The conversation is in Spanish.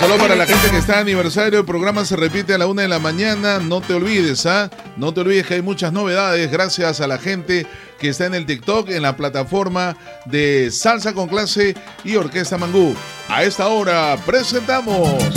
Solo para la gente que está de aniversario, el programa se repite a la 1 de la mañana. No te olvides, No te olvides que hay muchas novedades gracias a la gente que está en el TikTok, en la plataforma de Salsa con Clase y Orquesta Mangú. A esta hora presentamos